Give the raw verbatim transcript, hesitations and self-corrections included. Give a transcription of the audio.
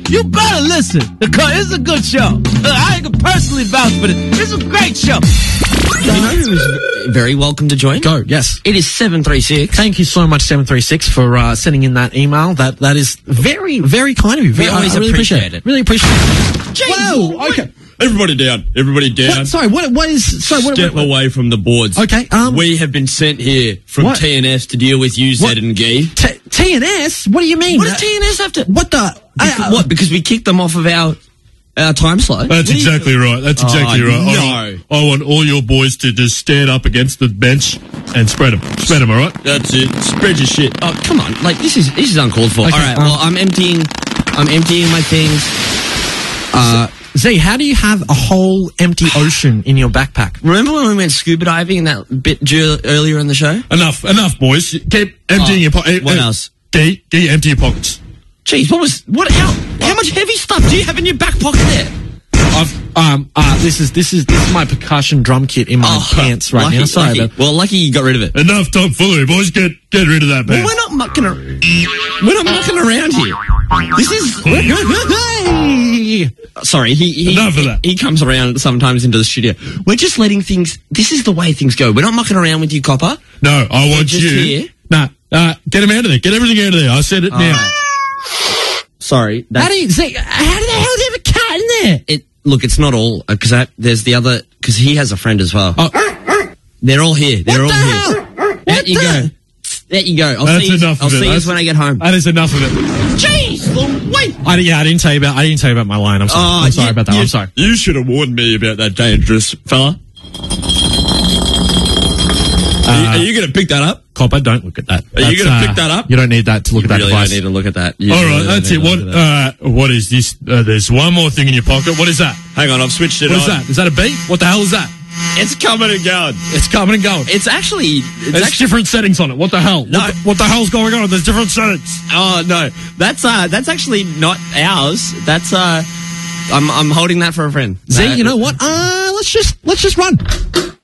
you better listen. Because it's a good show. I can personally vouch for it. It's a great show. You know who's very welcome to join? Go, yes. It is seven three six. Thank you so much, seven three six, for uh, sending in that email. That That is very, very kind of you. We Very, always I really appreciate appreciate it. Really appreciate it. Jeez, Wow, okay. Everybody down. Everybody down. What, sorry, what, what is... Sorry, what, Step what, what, away from the boards. Okay, um... We have been sent here from What? T N S to deal with you, What? Zed and Gee. T- T N S? What do you mean? What does T N S have to... What the... Because, uh, what? Because we kicked them off of our our time slot? That's exactly right. That's exactly Oh, right. no. I, want, I want all your boys to just stand up against the bench and spread them. Spread them, all right? That's it. Spread your shit. Oh, come on. Like, this is this is uncalled for. Okay, All right, um, well, I'm emptying... I'm emptying my things. Uh... Z, how do you have a whole empty ocean in your backpack? Remember when we went scuba diving in that bit dur- earlier in the show? Enough, enough, boys. Keep emptying Oh, your pockets. what else? Gee, Gee, empty your pockets. Jeez, what was... What? How, how much heavy stuff do you have in your back pocket there? I've um uh this is this is this is my percussion drum kit in my Oh, pants right lucky, now. Sorry, lucky. but Well, lucky you got rid of it. Enough tomfoolery, boys. Get get rid of that Well, band. we're not mucking around. We're not mucking around here. This is... Hey! Sorry, he he, Enough of that. he comes around sometimes into the studio. We're just letting things... This is the way things go. We're not mucking around with you, Copper. No, I want just you. here. Nah, uh, get him out of there. Get everything out of there. I said it now. Sorry. How That's, do you Z, how the hell do you have a cat in there? it, look, it's not all... Because there's the other... Because he has a friend as well. Oh. They're all here. They're What all the here. hell? There What you the- go. There you go. I'll That's see you, enough I'll of it. see you That's- when I get home. That is enough of it. Jeez, wait. I, yeah, I didn't tell you about I didn't tell you about my line. I'm sorry. Oh, I'm sorry you- about that. you- I'm sorry. You should have warned me about that dangerous fella. are you, are you going to pick that up? Copper, don't look at that. Are you That's, gonna uh, pick that up? You don't need that to look at that Really device. don't need to look at that. You All really right, don't that's need it. to What? look at that. Uh, what is this? Uh, there's one more thing in your pocket. What is that? Hang on, I've switched it What is on. that? Is that a beat? What the hell is that? It's coming and going. It's coming and going. It's actually... It's There's actually different settings on it. What the hell? No. What, the, what the hell's going on? There's different settings. oh, no. That's uh, that's actually not ours. That's... uh, I'm, I'm holding that for a friend. Z, Uh, you know what? Uh, let's just let's just run.